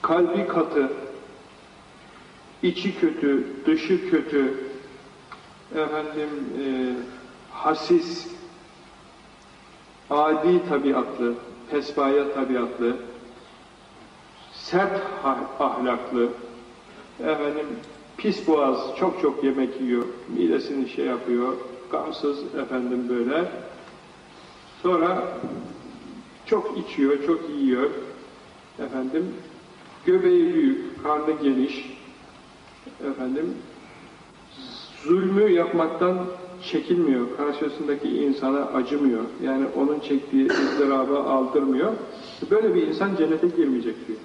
kalbi katı, içi kötü, dışı kötü, hasis, adi tabiatlı, pesbaya tabiatlı, sert ahlaklı, pis boğaz, çok yemek yiyor, midesini şey yapıyor, gamsız böyle. Sonra çok içiyor, çok yiyor, göbeği büyük, karnı geniş, zulmü yapmaktan çekinmiyor, karşısındaki insana acımıyor, yani onun çektiği ızdırabı aldırmıyor. Böyle bir insan cennete girmeyecek diyor.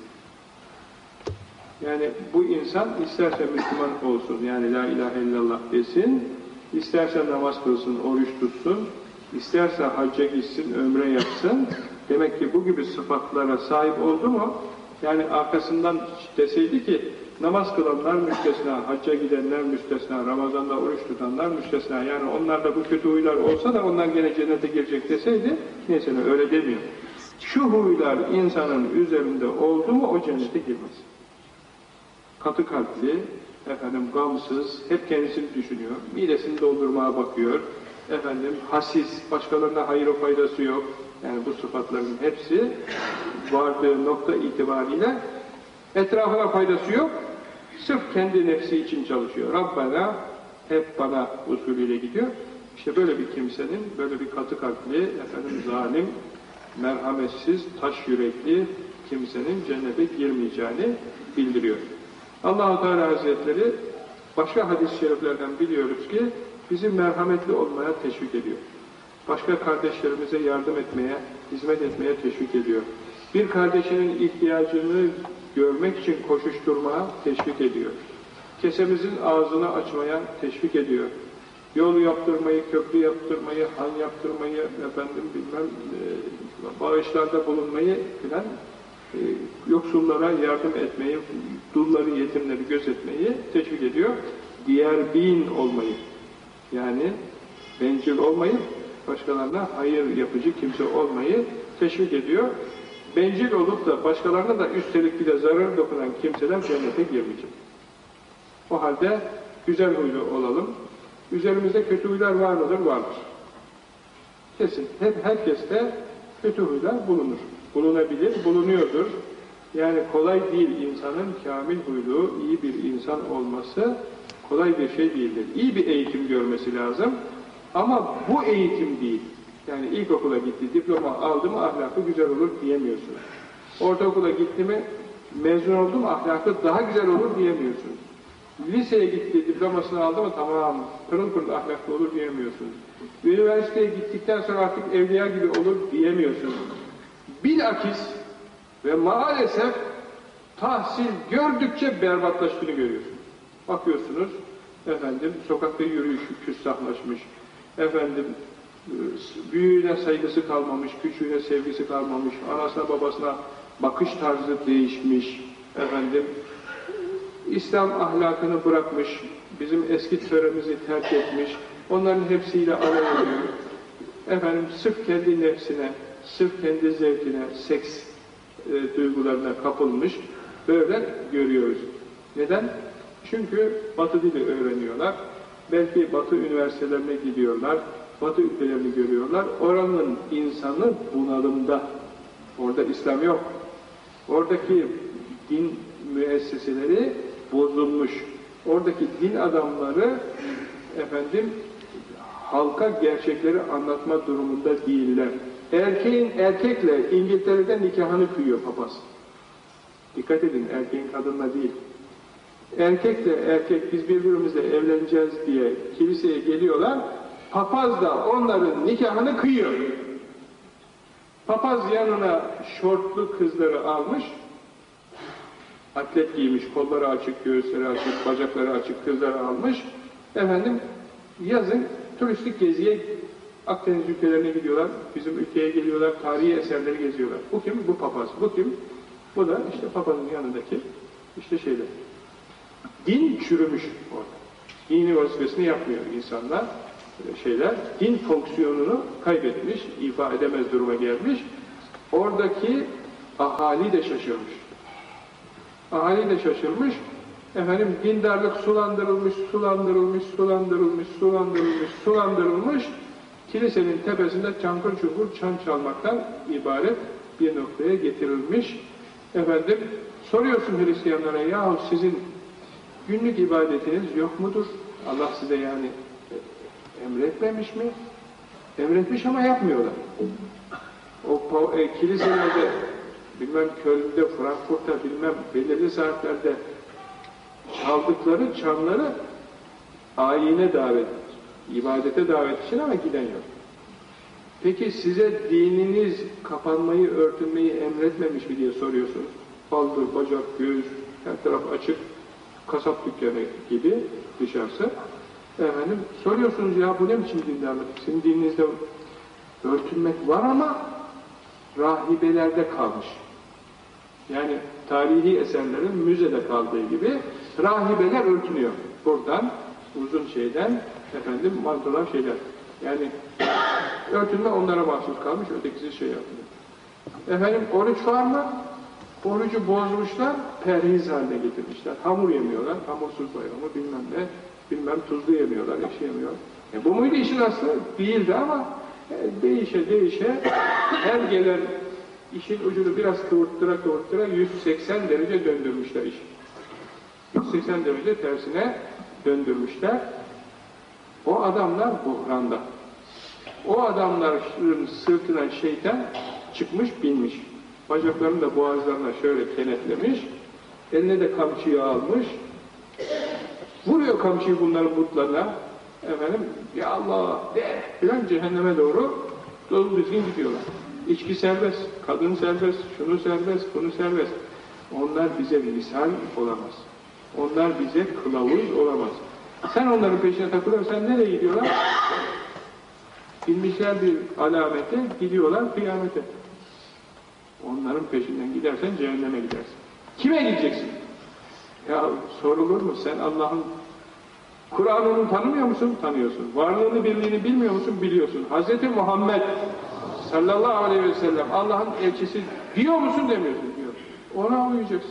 Yani bu insan isterse Müslüman olsun, yani la ilahe illallah desin, isterse namaz kılsın, oruç tutsun, isterse hacca gitsin, ömre yapsın, demek ki bu gibi sıfatlara sahip oldu mu, yani arkasından deseydi ki, namaz kılanlar müstesna, hacca gidenler müstesna, Ramazan'da oruç tutanlar müstesna, yani onlarda bu kötü huylar olsa da onlar gene cennete girecek deseydi, neyse öyle demiyor. Şu huylar insanın üzerinde oldu mu o cennete girmez. Katı kalpli, gamsız, hep kendisini düşünüyor, midesini doldurmaya bakıyor, hasis, başkalarına hayır faydası yok, yani bu sıfatların hepsi vardığı nokta itibariyle etrafına faydası yok, sırf kendi nefsi için çalışıyor. Rabbana, hep bana usulüyle gidiyor. İşte böyle bir kimsenin, böyle bir katı kalpli, zalim, merhametsiz, taş yürekli kimsenin cennete girmeyeceğini bildiriyor. Allah-u Teala Hazretleri başka hadis-i şeriflerden biliyoruz ki bizi merhametli olmaya teşvik ediyor. Başka kardeşlerimize yardım etmeye, hizmet etmeye teşvik ediyor. Bir kardeşinin ihtiyacını görmek için koşuşturmaya teşvik ediyor. Kesemizin ağzını açmaya teşvik ediyor. Yol yaptırmayı, köprü yaptırmayı, han yaptırmayı, bağışlarda bulunmayı filan, yoksullara yardım etmeyi, dulları, yetimleri gözetmeyi teşvik ediyor. Diğer bin olmayı, yani bencil olmayı, başkalarına hayır yapıcı kimse olmayı teşvik ediyor. Bencil olup da başkalarına da üstelik bir de zarar dokunan kimseler cennete girmeyecek. O halde güzel huylu olalım. Üzerimizde kötü huylar var mıdır? Vardır. Kesin. Hep herkeste kötü huylar bulunur. Bulunabilir, bulunuyordur. Yani kolay değil insanın kamil huylu, iyi bir insan olması kolay bir şey değildir. İyi bir eğitim görmesi lazım. Ama bu eğitim değil. Yani ilkokula gitti, diploma aldı mı ahlakı güzel olur diyemiyorsun. Ortaokula gitti mi, mezun oldu mu ahlakı daha güzel olur diyemiyorsun. Liseye gitti, diplomasını aldı mı tamam, pırıl pırıl ahlaklı olur diyemiyorsun. Üniversiteye gittikten sonra artık evliya gibi olur diyemiyorsun. Bilakis ve maalesef tahsil gördükçe berbatlaştığını görüyorsun. Bakıyorsunuz, sokakta yürüyüşü küstahlaşmış, büyüğüne saygısı kalmamış, küçüğüne sevgisi kalmamış, anasına babasına bakış tarzı değişmiş, İslam ahlakını bırakmış, bizim eski töremizi terk etmiş, onların hepsiyle alay ediyor. Sırf kendi nefsine, sırf kendi zevkine, seks duygularına kapılmış, böyle görüyoruz. Neden? Çünkü Batı dili öğreniyorlar, belki Batı üniversitelerine gidiyorlar, Batı ülkelerini görüyorlar, oranın insanı bunalımda, orada İslam yok. Oradaki din müesseseleri bozulmuş. Oradaki din adamları halka gerçekleri anlatma durumunda değiller. Erkeğin erkekle İngiltere'de nikahını kıyıyor papaz. Dikkat edin, erkeğin kadınla değil. Erkekle erkek biz birbirimizle evleneceğiz diye kiliseye geliyorlar, papaz da onların nikahını kıyıyor. Papaz yanına şortlu kızları almış, atlet giymiş, kolları açık, göğüsleri açık, bacakları açık kızları almış. Yazın turistik geziye Akdeniz ülkelerine gidiyorlar, bizim ülkeye geliyorlar, tarihi eserleri geziyorlar. Bu kim? Bu papaz. Bu kim? Bu da işte papazın yanındaki şeyler. Din çürümüş orada. Dini vazifesini yapmıyor insanlar, din fonksiyonunu kaybetmiş, ifa edemez duruma gelmiş. Oradaki ahali de şaşırmış. Ahali de şaşırmış. Efendim dindarlık sulandırılmış, sulandırılmış, sulandırılmış, sulandırılmış, sulandırılmış. Kilisenin tepesinde çangır çukur çan çalmaktan ibaret bir noktaya getirilmiş. Efendim soruyorsun Hristiyanlara, yahu sizin günlük ibadetiniz yok mudur? Allah size yani emretmemiş mi? Emretmiş ama yapmıyorlar. O kiliselerde, bilmem Köln'de, Frankfurt'ta, bilmem belirli saatlerde çaldıkları çanları ayine davet, ibadete davet için ama giden yok. Peki size dininiz kapanmayı, örtünmeyi emretmemiş mi diye soruyorsunuz. Baldır, bacak, göğüs, her taraf açık, kasap dükkanı gibi dışarısı. Efendim, soruyorsunuz ya bu ne biçim dindarlık? Sizin dininizde örtünmek var ama rahibelerde kalmış. Yani tarihi eserlerin müzede kaldığı gibi rahibeler örtünüyor. Buradan, uzun şeyden, efendim mantolar şeyler. Yani örtünme onlara mahsus kalmış, ötekisi şey yapıyor. Efendim oruç var mı? Orucu bozmuşlar, perhiz haline getirmişler. Hamur yemiyorlar, hamursuz bayramı bilmem ne, bilmem tuzlu yemiyorlar, ekşi yemiyorlar. Bu muydu işin aslı? Değildi ama değişe her gelen işin ucunu biraz kıvırttıra 180 derece döndürmüşler işi. 180 derece tersine döndürmüşler. O adamlar buhranda. O adamların sırtına şeytan çıkmış binmiş. Bacaklarını da boğazlarına şöyle kenetlemiş. Eline de kamçıyı almış. Vuruyor kamçıyı bunların butlarına. Efendim, ya Allah de filan cehenneme doğru dolu düzgün gidiyorlar. İçki serbest, kadın serbest, şunu serbest, bunu serbest. Onlar bize misal olamaz. Onlar bize kılavuz olamaz. Sen onların peşine takılırsan nereye gidiyorlar? Bilmişler bir alamete, gidiyorlar kıyamete. Onların peşinden gidersen cehenneme gidersin. Kime gideceksin? Ya sorulur mu? Sen Allah'ın Kur'an'ını tanımıyor musun? Tanıyorsun. Varlığını, birliğini bilmiyor musun? Biliyorsun. Hz. Muhammed sallallahu aleyhi ve sellem Allah'ın elçisi diyor musun? Demiyorsun. Diyor. Ona uyacaksın.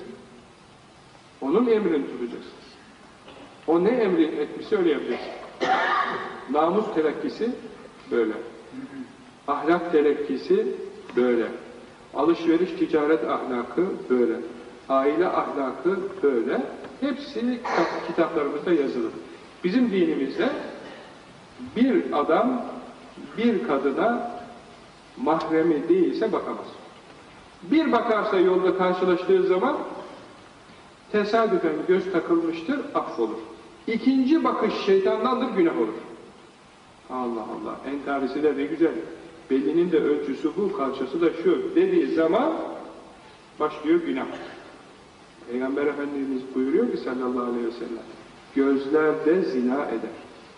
Onun emrini tutacaksın. O ne emri etmişse öyle yapacaksın. Namus telakkisi böyle. Ahlak telakkisi böyle. Alışveriş, ticaret ahlakı böyle. Aile ahlakı böyle. Hepsi kitaplarımızda yazılı. Bizim dinimizde bir adam bir kadına mahremi değilse bakamaz. Bir bakarsa yolda karşılaştığı zaman tesadüfen göz takılmıştır, affolur. İkinci bakış şeytandandır, günah olur. Allah Allah, entarisi de ne güzel. Belinin de ölçüsü bu, kalçası da şu dediği zaman başlıyor günah. Peygamber Efendimiz buyuruyor ki sallallahu aleyhi ve sellem, gözler de zina eder.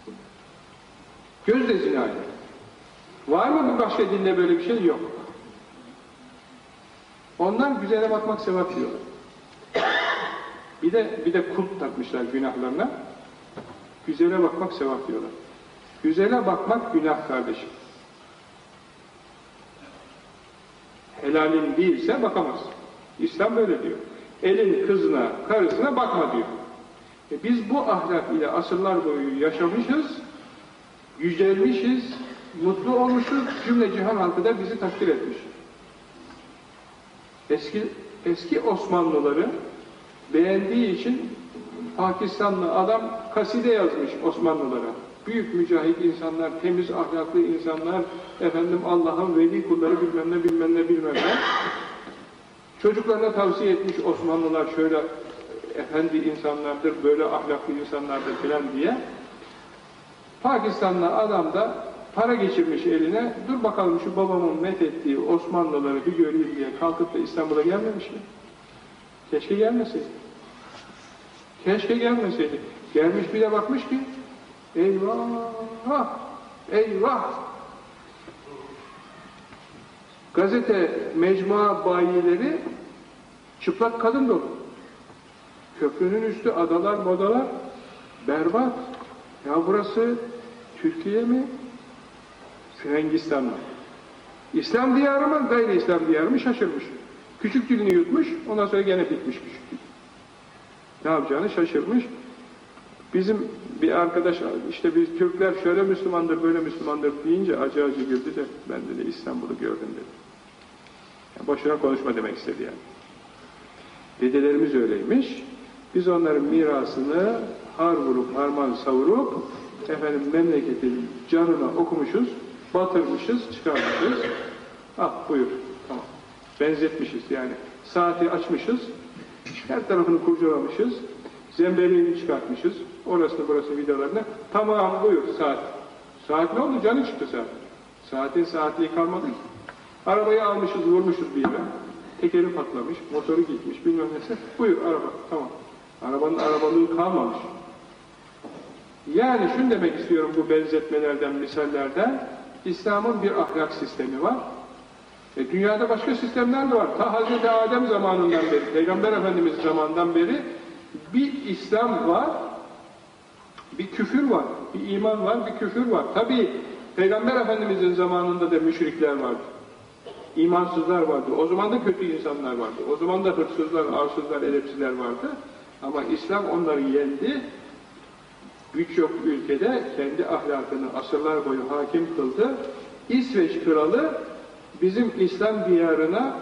Göz de zina eder. Var mı bir başka dinde böyle bir şey? Yok. Onlar güzele bakmak sevap diyorlar. Bir de kult takmışlar günahlarına. Güzele bakmak sevap diyorlar. Güzele bakmak günah kardeşim. Helalin değilse bakamaz. İslam böyle diyor. Elin kızına, karısına bakma diyor. Biz bu ahlak ile asırlar boyu yaşamışız, yücelmişiz, mutlu olmuşuz, cümle cihan halkı da bizi takdir etmiş. Eski Osmanlıları beğendiği için Pakistanlı adam kaside yazmış Osmanlılara. Büyük mücahit insanlar, temiz ahlaklı insanlar, efendim Allah'ın veli kulları bilmem ne. Çocuklarına tavsiye etmiş Osmanlılar şöyle efendi insanlardır, böyle ahlaklı insanlardır filan diye. Pakistanlı adam da para geçirmiş eline, dur bakalım şu babamın methettiği Osmanlıları bir göreyim diye kalkıp da İstanbul'a gelmemiş mi? Keşke gelmeseydi. Keşke gelmeseydi. Gelmiş bir de bakmış ki, eyvah, eyvah! Gazete, mecmua bayileri çıplak kadın dolu. Köprünün üstü adalar, modalar berbat. Ya burası Türkiye mi? Frengistan mı? İslam diyarı mı? Gayri İslam diyarı mı? Şaşırmış. Küçük dilini yutmuş, ondan sonra gene bitmiş küçük dil. Ne yapacağını şaşırmış. Bizim bir arkadaş, işte biz Türkler şöyle Müslümandır, böyle Müslümandır deyince acı acı güldü de ben dedi İstanbul'u gördüm dedi. Yani boşuna konuşma demek istedi yani. Dedelerimiz öyleymiş. Biz onların mirasını har vurup harman savurup efendim memleketin canına okumuşuz, batırmışız, çıkarmışız. Ah buyur, tamam. Benzetmişiz yani. Saati açmışız, her tarafını kurcalamışız, zemberliğini çıkartmışız, orasını burası vidalarına. Tamam buyur saat. Saat ne oldu? Canı çıktı saat. Saatin saatliği kalmadı ki. Arabayı almışız, vurmuşuz bir yere. Tekeri patlamış, motoru gitmiş, bilmem neyse. Buyur araba, tamam. Arabanın arabalığı kalmamış. Yani şunu demek istiyorum bu benzetmelerden, misallerden. İslam'ın bir ahlak sistemi var. Dünyada başka sistemler de var. Ta Hazreti Adem zamanından beri, Peygamber Efendimiz zamanından beri bir İslam var, bir küfür var, bir iman var, bir küfür var. Tabii Peygamber Efendimiz'in zamanında da müşrikler vardı. İmansızlar vardı. O zaman da kötü insanlar vardı. O zaman da hırsızlar, arsızlar, edepsizler vardı. Ama İslam onları yendi. Birçok ülkede kendi ahlakını asırlar boyu hakim kıldı. İsveç kralı bizim İslam diyarına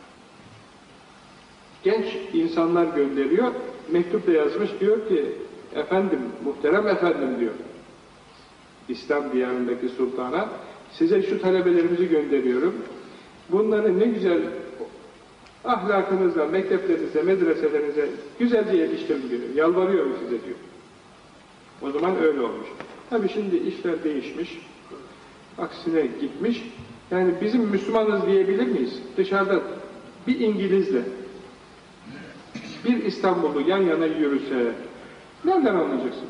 genç insanlar gönderiyor. Mektup da yazmış, diyor ki efendim, muhterem efendim diyor. İslam diyarındaki sultana size şu talebelerimizi gönderiyorum. Bunları ne güzel ahlakınızla, mekteplerinize, medreselerinize güzelce yetiştirin diyor. Yalvarıyorum size diyor. O zaman öyle olmuş. Tabii şimdi işler değişmiş. Aksine gitmiş. Yani bizim Müslümanız diyebilir miyiz? Dışarıda bir İngilizle bir İstanbullu yan yana yürüse nereden anlayacaksın?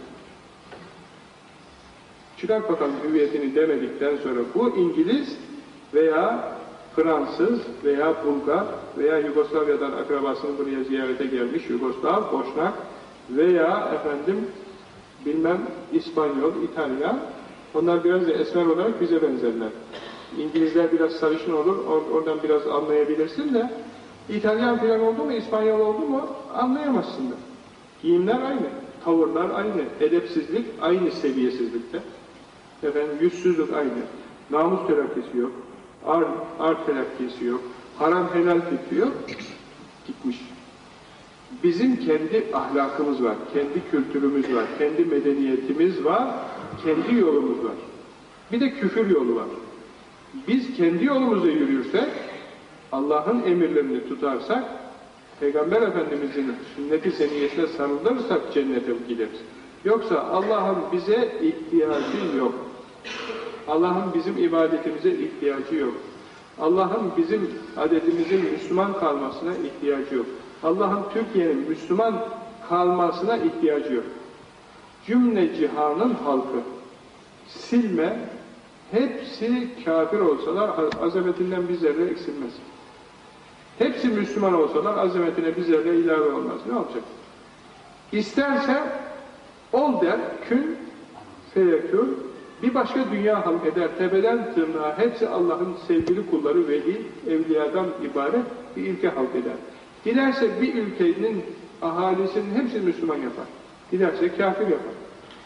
Çıkart bakalım hüviyetini demedikten sonra bu İngiliz veya Fransız veya Bulgar veya Yugoslavya'dan akrabasını buraya ziyarete gelmiş Yugoslav, Boşnak veya efendim bilmem İspanyol, İtalyan, onlar biraz da esmer olarak bize benzerler. İngilizler biraz sarışın olur, oradan biraz anlayabilirsin de İtalyan falan oldu mu, İspanyol oldu mu anlayamazsın da. Giyimler aynı, tavırlar aynı, edepsizlik aynı seviyesizlikte. Efendim yüzsüzlük aynı, namus telakkisi yok, ar telakkisi yok, haram helal fikri yok, gitmiş. Bizim kendi ahlakımız var, kendi kültürümüz var, kendi medeniyetimiz var, kendi yolumuz var. Bir de küfür yolu var. Biz kendi yolumuza yürürsek, Allah'ın emirlerini tutarsak, Peygamber Efendimiz'in sünnet-i seniyyesine sarılırsak cennete gideriz. Yoksa Allah'ın bize ihtiyacı yok. Allah'ın bizim ibadetimize ihtiyacı yok. Allah'ın bizim adetimizin Müslüman kalmasına ihtiyacı yok. Allah'ın Türkiye'nin Müslüman kalmasına ihtiyacı yok. Cümle cihanın halkı, silme, hepsi kafir olsalar azametinden bir zerre eksilmez. Hepsi Müslüman olsalar azametine bir zerre ilave olmaz. Ne olacak? İsterse ol der, kün, feyekûn, bir başka dünya halk eder, tepeden tırnağa hepsi Allah'ın sevgili kulları, veli, evliyadan ibaret bir ülke halk eder. Dilerse bir ülkenin ahalisinin hepsi Müslüman yapar. Dilerse kafir yapar.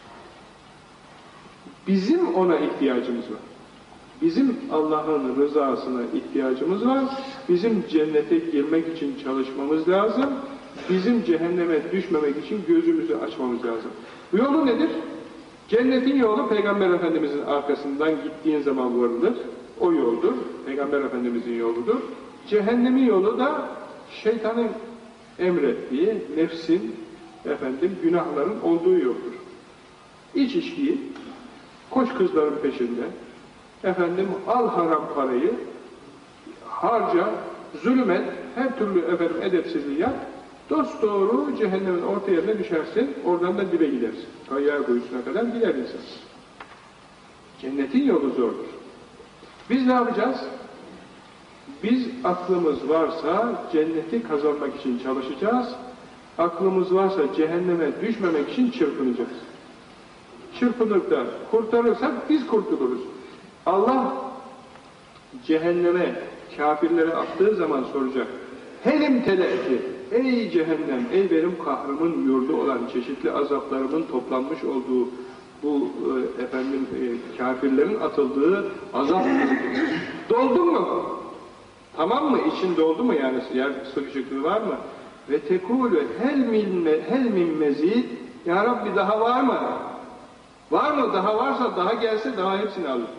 Bizim ona ihtiyacımız var. Bizim Allah'ın rızasına ihtiyacımız var. Bizim cennete girmek için çalışmamız lazım. Bizim cehenneme düşmemek için gözümüzü açmamız lazım. Bu yolu nedir? Cennetin yolu Peygamber Efendimiz'in arkasından gittiğin zaman varılır. O yoldur. Peygamber Efendimiz'in yoludur. Cehennemin yolu da şeytanın emrettiği, nefsin, günahların olduğu yoldur. İç içkiyi, koş kızların peşinde, al haram parayı, harca, zulüm et, her türlü edepsizliği yap, dosdoğru cehennemin orta yerine düşersin, oradan da dibe gidersin. Ayağı kuyusuna kadar gider insan. Cennetin yolu zordur. Biz ne yapacağız? Biz aklımız varsa cenneti kazanmak için çalışacağız. Aklımız varsa cehenneme düşmemek için çırpınacağız. Çırpınıp da kurtarırsak biz kurtuluruz. Allah cehenneme kafirlere attığı zaman soracak. helim teleti. Ey cehennem, ey benim kahrımın yurdu olan, çeşitli azaplarımın toplanmış olduğu bu kafirlerin atıldığı azap doldun mu? Tamam mı? İçin doldu mu yani? Yer sıkışıklığı var mı? Ve tekulü hel min mezid. Ya Rabbi daha var mı? Var mı? Daha varsa daha gelse daha hepsini alır.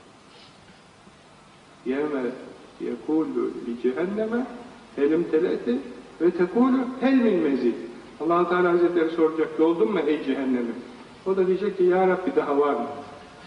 Yevme yekulü li cehenneme helim teleti ve tekulü hel min mezid. Allah-u Teala Hazretleri soracak, doldun mu ey cehennemim? O da diyecek ki ya Rabbi daha var mı?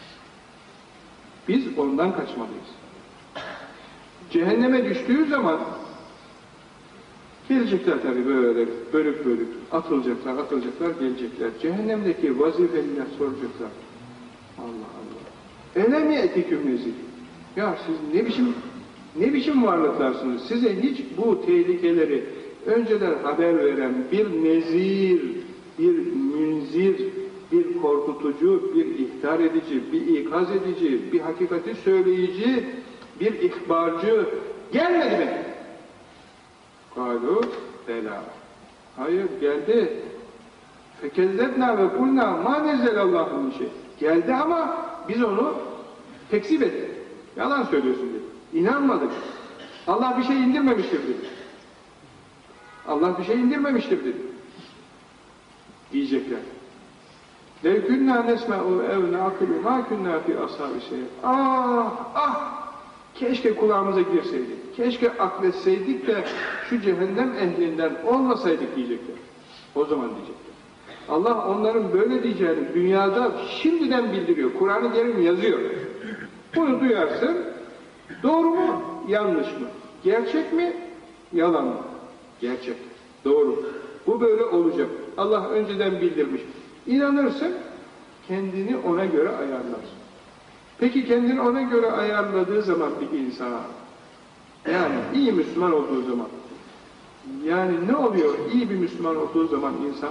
Biz ondan kaçmalıyız. Cehenneme düştüğü zaman gelecekler tabii böyle bölük bölük atılacaklar gelecekler. Cehennemdeki vazifeliler soracaklar. Allah Allah. Elem ye'tiküm nezir. Ya siz ne biçim varlıklarsınız? Size hiç bu tehlikeleri önceden haber veren bir nezir, bir münzir, bir korkutucu, bir ihtar edici, bir ikaz edici, bir hakikati söyleyici, bir ihbarcı gelmedi mi? Kalu bela. Hayır geldi. Fekezzebna ve kulna ma nezzelallahu min şey. Geldi ama biz onu tekzip ettik. Yalan söylüyorsun dedi. İnanmadık. Allah bir şey indirmemiştir dedi. Allah bir şey indirmemiştir dedi. Diyecekler. لَوْ كُنَّا نَسْمَعُ اَوْ نَعْقِلُ مَا كُنَّا فِي أَصْحَابِ السَّيِّرِ. Ah! Keşke kulağımıza girseydik. Keşke akletseydik de şu cehennem ehlinden olmasaydık diyecekler. O zaman diyecekler. Allah onların böyle diyeceğini dünyada şimdiden bildiriyor. Kur'an-ı Kerim yazıyor. Bunu duyarsın. Doğru mu? Yanlış mı? Gerçek mi? Yalan mı? Gerçek. Doğru. Bu böyle olacak. Allah önceden bildirmiş. İnanırsın, kendini ona göre ayarlarsın. Peki kendini ona göre ayarladığı zaman bir insana, yani iyi Müslüman olduğu zaman, yani ne oluyor iyi bir Müslüman olduğu zaman insan?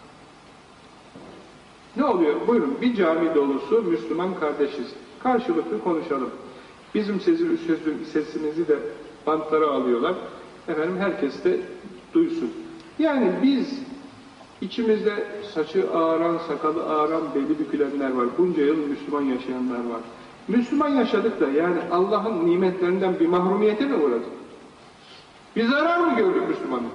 Ne oluyor? Buyurun, bir cami dolusu Müslüman kardeşiz. Karşılıklı konuşalım. Bizim sesimizi de bantlara alıyorlar. Efendim herkes de duysun. Yani biz İçimizde saçı ağaran, sakalı ağaran, beli bükülenler var. Bunca yıl Müslüman yaşayanlar var. Müslüman yaşadık da yani Allah'ın nimetlerinden bir mahrumiyete mi uğradık? Bir zarar mı gördük Müslümanlık?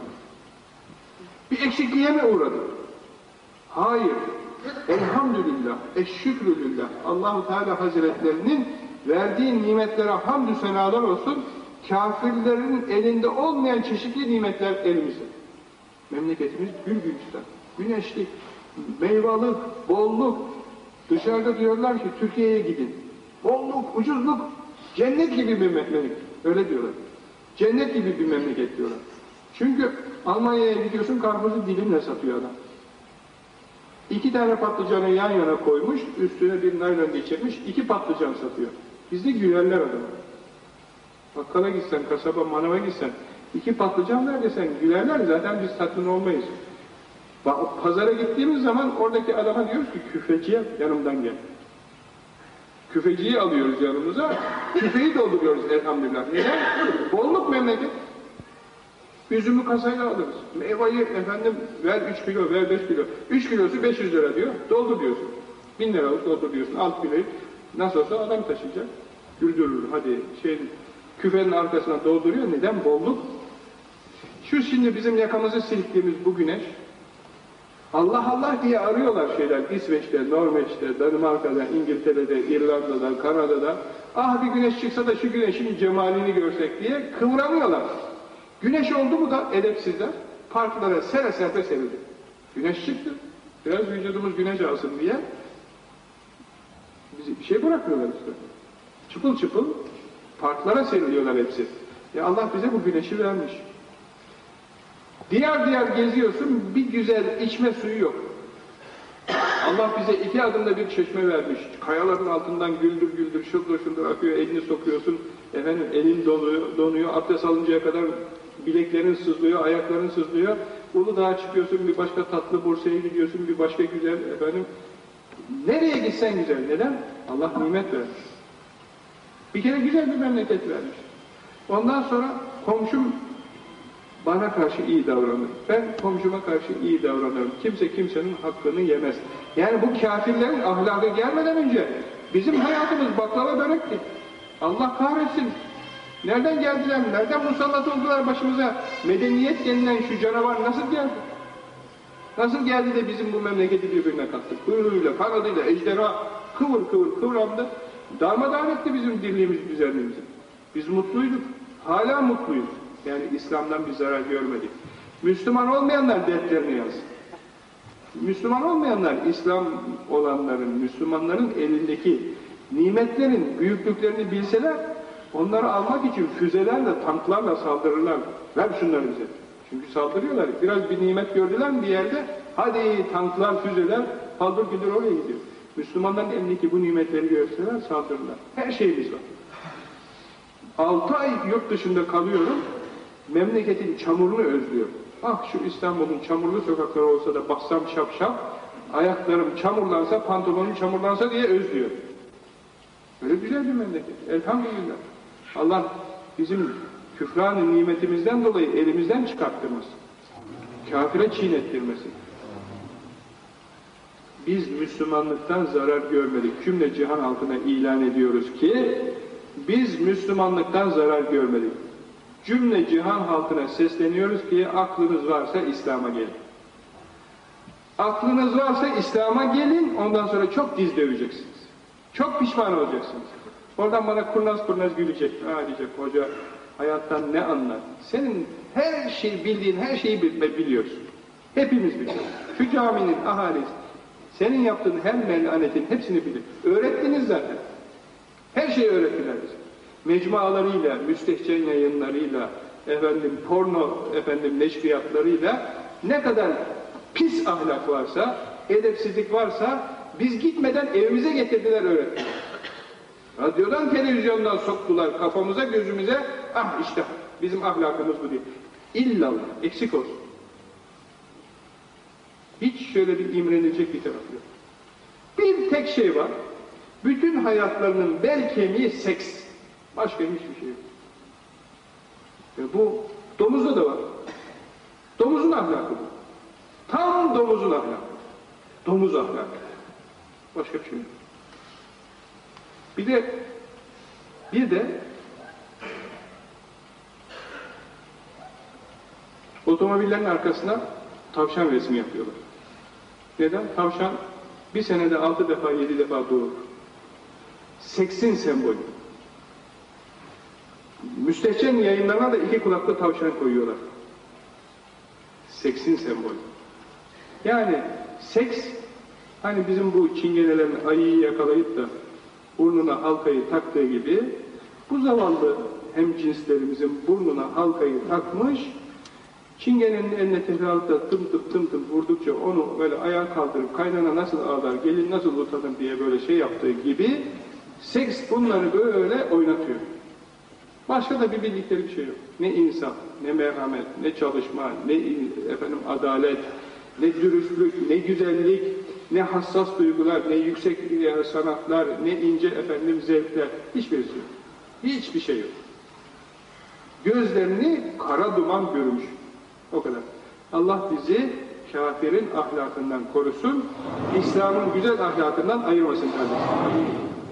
Bir eksikliğe mi uğradık? Hayır. Elhamdülillah, eşşükrülillah. Allah-u Teala Hazretlerinin verdiği nimetlere hamdü senalar olsun. Kafirlerin elinde olmayan çeşitli nimetler elimizde. Memleketimiz gül gülistan, güneşlik, meyvalık, bolluk. Dışarıda diyorlar ki Türkiye'ye gidin. Bolluk, ucuzluk, cennet gibi bir memleket. Öyle diyorlar. Cennet gibi bir memleket diyorlar. Çünkü Almanya'ya gidiyorsun, karpuzu dilimle satıyor adam. 2 tane patlıcanı yan yana koymuş, üstüne bir naylon geçirmiş, 2 patlıcan satıyor. Bizde gülerler adamı. Bakkala gitsen, kasaba, manava gitsen, 2 patlıcan ver desen gülerler, zaten biz tatmin olmayız. Pazara gittiğimiz zaman oradaki adama diyoruz ki küfeciye yanımdan gel. Küfeciyi alıyoruz yanımıza, küfeyi dolduruyoruz elhamdülillah. Neden? Bolluk memleket. Üzümü kasayla alırız. Meyveyi efendim ver 3 kilo, ver 5 kilo. 3 kilosu 500 lira diyor, doldur diyorsun. 1000 liralık doldur diyorsun, alt kiloyu. Nasıl olsa adam taşıyacak. Güldürür, hadi küfenin arkasına dolduruyor. Neden? Bolluk. Şu şimdi bizim yakamızı silktiğimiz bu güneş, Allah Allah diye arıyorlar şeyler, İsveç'te, Norveç'te, Danimarka'da, İngiltere'de, İrlanda'da, Kanada'da. Ah bir güneş çıksa da şu güneşin cemalini görsek diye kıvranıyorlar. Güneş oldu mu da edepsizler, parklara sere serpe serildi. Güneş çıktı, biraz vücudumuz güneş alsın diye bizi bir şey bırakmıyorlar işte. Çıpıl çıpıl parklara seriliyorlar hepsi. Ya Allah bize bu güneşi vermiş. Diyar diyar geziyorsun, bir güzel içme suyu yok. Allah bize 2 adımda bir çeşme vermiş. Kayaların altından güldür güldür, şıldır şıldır akıyor, elini sokuyorsun. Efendim elin donuyor, abdest alıncaya kadar bileklerin sızlıyor, ayakların sızlıyor. Uludağ'a çıkıyorsun, bir başka tatlı Bursa'ya gidiyorsun, bir başka güzel efendim. Nereye gitsen güzel. Neden? Allah nimet vermiş. Bir kere güzel bir memleket vermiş. Ondan sonra komşum bana karşı iyi davranır. Ben komşuma karşı iyi davranırım. Kimse kimsenin hakkını yemez. Yani bu kafirlerin ahlakı gelmeden önce bizim hayatımız baklava börekti. Allah kahretsin. Nereden geldiler? Nereden musallat oldular başımıza? Medeniyet denilen şu canavar nasıl geldi? Nasıl geldi de bizim bu memleketi birbirine kattı? Kuyruğuyla, kanadıyla, ejderha kıvır kıvır kıvrandı. Darmadağın etti bizim dirliğimiz, düzenimizi. Biz mutluyduk. Hala mutluyuz. Yani İslam'dan bir zarar görmedik. Müslüman olmayanlar dertlerini yazsın. Müslüman olmayanlar, İslam olanların, Müslümanların elindeki nimetlerin büyüklüklerini bilseler, onları almak için füzelerle, tanklarla saldırırlar. Ver şunları bize. Çünkü saldırıyorlar. Biraz bir nimet gördüler mi bir yerde? Hadi tanklar, füzeler, paldır güldür oraya gidiyor. Müslümanların elindeki bu nimetleri görseler saldırırlar. Her şeyimiz var. 6 ay yurt dışında kalıyorum. Memleketin çamurunu özlüyorum. Ah şu İstanbul'un çamurlu sokakları olsa da bassam şapşap, ayaklarım çamurlansa, pantolonum çamurlansa diye özlüyorum. Böyle güzel bir memleket. Elhamdülillah. Allah bizim küfran-ı nimetimizden dolayı elimizden çıkarttırmasın. Kafire çiğnettirmesin. Biz Müslümanlıktan zarar görmedik. Cümle cihan halkına ilan ediyoruz ki biz Müslümanlıktan zarar görmedik. Cümle cihan halkına sesleniyoruz ki aklınız varsa İslam'a gelin. Aklınız varsa İslam'a gelin, ondan sonra çok diz döveceksiniz. Çok pişman olacaksınız. Oradan bana kurnaz kurnaz gülecek. Ha diyecek, hoca hayattan ne anlar? Senin her şeyi bildiğin her şeyi biliyorsun. Hepimiz biliyoruz. Şu caminin ahalisi, senin yaptığın her melanetin hepsini bilir. Öğrettiniz zaten. Her şeyi öğrettiler bize. Mecmualarıyla, müstehcen yayınlarıyla, porno neşriyatlarıyla ne kadar pis ahlak varsa, edepsizlik varsa biz gitmeden evimize getirdiler öğrettiler. Radyodan, televizyondan soktular kafamıza, gözümüze, ah işte bizim ahlakımız bu diye. İllallah, eksik olsun. Hiç şöyle bir imrenilecek bir tarafı yok. Bir tek şey var, bütün hayatlarının bel kemiği seks. Başka hiçbir şey yok. Bu domuzda da var. Domuzun ahlakı bu. Tam domuzun ahlakı. Domuz ahlakı. Başka bir şey yok. Bir de otomobillerin arkasına tavşan resmi yapıyorlar. Neden? Tavşan bir senede 6 defa 7 defa doğur. Seksin sembolü. Müstehcen yayınlarına da 2 kulaklı tavşan koyuyorlar. Seksin sembolü. Yani seks, hani bizim bu çingenelerin ayıyı yakalayıp da burnuna halkayı taktığı gibi, bu zavallı hemcinslerimizin burnuna halkayı takmış, çingenenin eline tekrarlıkla tım tım vurdukça onu böyle ayağa kaldırıp kaynana nasıl ağlar, gelin nasıl utanır diye böyle şey yaptığı gibi, seks bunları böyle oynatıyor. Başka da bir bildikleri bir şey yok. Ne insaf, ne merhamet, ne çalışma, ne adalet, ne dürüstlük, ne güzellik, ne hassas duygular, ne yüksek sanatlar, ne ince zevkler, hiçbirisi yok. Hiçbir şey yok. Gözlerini kara duman görmüş. O kadar. Allah bizi kafirin ahlakından korusun, İslam'ın güzel ahlakından ayırmasın kardeşim.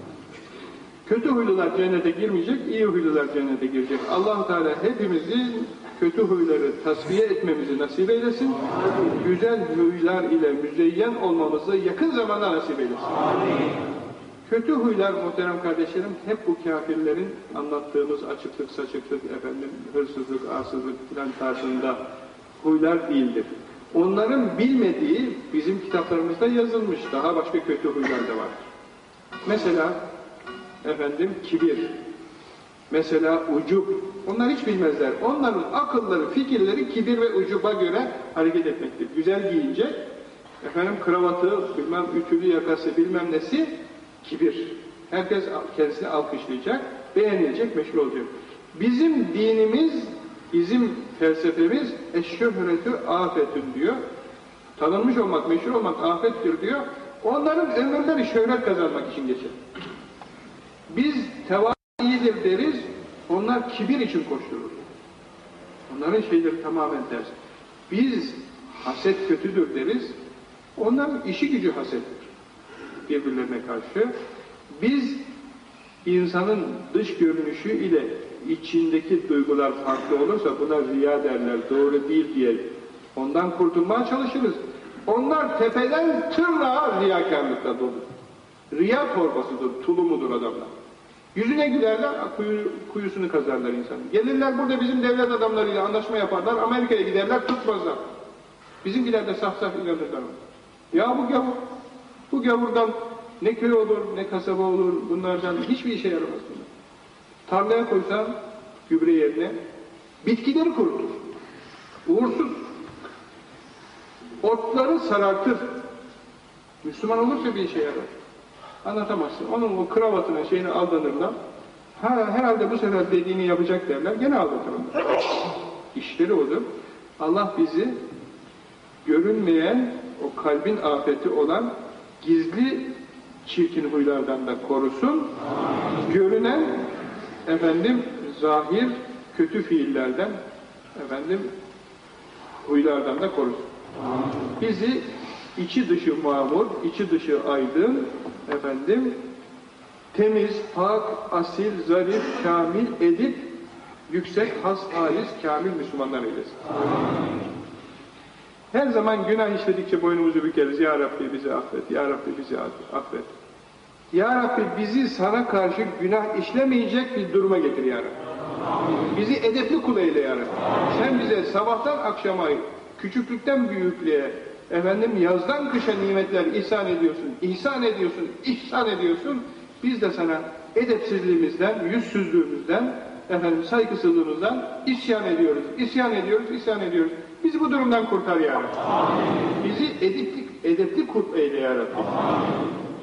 Kötü huylular cennete girmeyecek, iyi huylular cennete girecek. Allah-u Teala hepimizin kötü huyları tasfiye etmemizi nasip eylesin. Güzel huylar ile müzeyyen olmamızı yakın zamanda nasip eylesin. Kötü huylar muhterem kardeşlerim hep bu kafirlerin anlattığımız açıklık, saçıklık, hırsızlık, arsızlık filan tarzında huylar değildir. Onların bilmediği bizim kitaplarımızda yazılmış daha başka kötü huylar da var. Mesela kibir, mesela ucub, onlar hiç bilmezler. Onların akılları, fikirleri kibir ve ucuba göre hareket etmektir. Güzel giyinecek, kravatı, bilmem ütülü yakası, bilmem nesi, kibir. Herkes kendisini alkışlayacak, beğenilecek, meşhur olacak. Bizim dinimiz, bizim felsefemiz eşşöhretü afetün diyor. Tanınmış olmak, meşhur olmak afettir diyor. Onların ömürleri şöhret kazanmak için geçer. Biz tevazu iyidir deriz, onlar kibir için koşturur. Onların şeyleri tamamen ters. Biz haset kötüdür deriz. Onların işi gücü hasettir. Birbirlerine karşı. Biz insanın dış görünüşü ile içindeki duygular farklı olursa buna riya derler, doğru değil diye ondan kurtulmaya çalışırız. Onlar tepeden tırnağa riyakarlıkla dolu. Riya torbasıdır, tulumudur adamlar. Yüzüne gülerler, kuyusunu kazarlar insanın. Gelirler burada bizim devlet adamlarıyla anlaşma yaparlar, Amerika'ya giderler, tutmazlar. Bizimkiler de saf saf inanırlar. Ya bu gavurdan ne köy olur, ne kasaba olur, bunlardan hiçbir işe yaramaz bunlar. Tarlaya koysan gübre yerine bitkileri kurutur. Uğursuz. Otları sarartır. Müslüman olursa bir işe yarar. Anlatamazsın. Onun o kravatına şeyini aldanırlar. Herhalde bu sefer dediğini yapacak derler. Gene aldatır onu. İşleri odur. Allah bizi görünmeyen o kalbin afeti olan gizli çirkin huylardan da korusun. Görünen zahir kötü fiillerden huylardan da korusun. Bizi içi dışı mamur, içi dışı aydın, temiz, pak, asil, zarif, kamil, edip, yüksek, has, halis, kamil Müslümanlar eylesin. Her zaman günah işledikçe boynumuzu bükeriz. Ya Rabbi bizi affet, Ya Rabbi bizi affet. Ya Rabbi bizi sana karşı günah işlemeyecek bir duruma getir Ya Rabbi. Bizi edepli kul eyle Ya Rabbi. Sen bize sabahtan akşama, küçüklükten büyüklüğe, yazdan kışa nimetler ihsan ediyorsun. Biz de sana edepsizliğimizden, yüzsüzlüğümüzden, saygısızlığımızdan isyan ediyoruz. Bizi bu durumdan kurtar Ya Rabbi. Bizi edepli kul eyle Ya Rabbi.